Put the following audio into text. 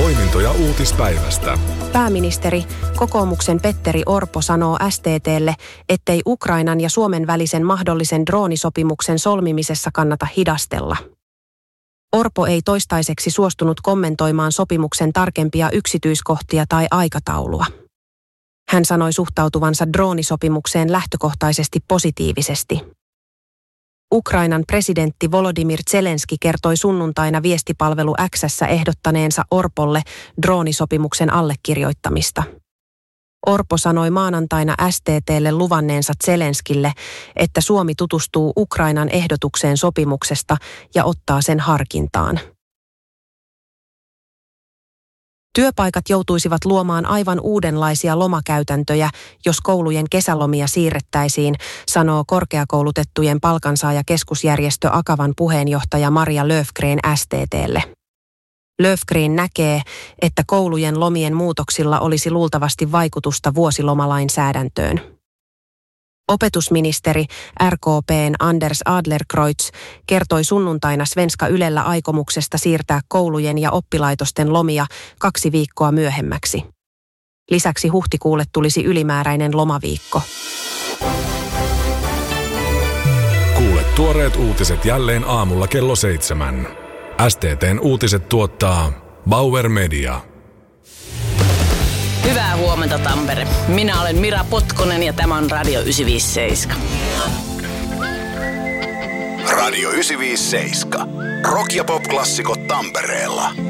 Toimintoja uutispäivästä. Pääministeri, kokoomuksen Petteri Orpo sanoo STT:lle, ettei Ukrainan ja Suomen välisen mahdollisen droonisopimuksen solmimisessa kannata hidastella. Orpo ei toistaiseksi suostunut kommentoimaan sopimuksen tarkempia yksityiskohtia tai aikataulua. Hän sanoi suhtautuvansa droonisopimukseen lähtökohtaisesti positiivisesti. Ukrainan presidentti Volodymyr Zelenski kertoi sunnuntaina viestipalvelu X:ssä ehdottaneensa Orpolle droonisopimuksen allekirjoittamista. Orpo sanoi maanantaina STT:lle luvanneensa Zelenskille, että Suomi tutustuu Ukrainan ehdotukseen sopimuksesta ja ottaa sen harkintaan. Työpaikat joutuisivat luomaan aivan uudenlaisia lomakäytäntöjä, jos koulujen kesälomia siirrettäisiin, sanoo korkeakoulutettujen palkansaajakeskusjärjestö Akavan puheenjohtaja Maria Löfgren STT:lle. Löfgren näkee, että koulujen lomien muutoksilla olisi luultavasti vaikutusta vuosilomalainsäädäntöön. Opetusministeri RKP:n Anders Adlercreutz kertoi sunnuntaina Svenska Ylellä aikomuksesta siirtää koulujen ja oppilaitosten lomia 2 viikkoa myöhemmäksi. Lisäksi huhtikuulle tulisi ylimääräinen lomaviikko. Kuule tuoreet uutiset jälleen aamulla kello 7. STT:n uutiset tuottaa Bauer Media. Hyvää huomenta, Tampere. Minä olen Mira Potkonen ja tämä on Radio 957. Radio 957. Rock- ja pop-klassikot Tampereella.